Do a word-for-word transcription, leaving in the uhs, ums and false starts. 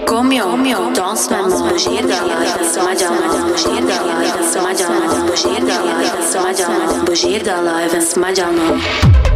Komio, dansmemo, božírdalaj, smaďalaj, božírdalaj, smaďalaj, božírdalaj, smaďalaj, božírdalaj, smaďalaj.